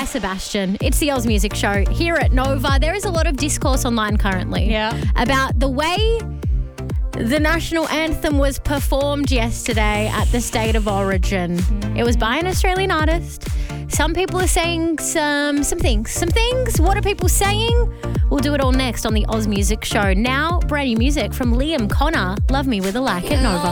Sebastian. It's the Oz Music Show here at Nova. There is a lot of discourse online currently about the way the national anthem was performed yesterday at the State of Origin. It was by an Australian artist. Some people are saying some things. What are people saying? We'll do it all next on the Oz Music Show. Now, brand new music from Liam Connor, Love Me With a Like at Nova.